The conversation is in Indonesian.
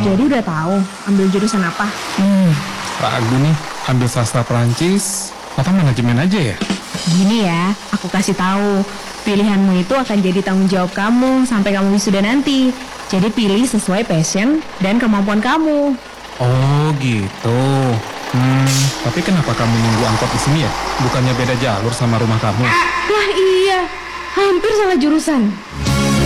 Jadi udah tahu ambil jurusan apa? Ragu nih, ambil sastra Perancis atau manajemen aja ya? Gini ya, aku kasih tahu. Pilihanmu itu akan jadi tanggung jawab kamu sampai kamu wisuda nanti. Jadi pilih sesuai passion dan kemampuan kamu. Oh gitu. Tapi kenapa kamu nunggu angkot di sini ya? Bukannya beda jalur sama rumah kamu? Lah iya, hampir salah jurusan.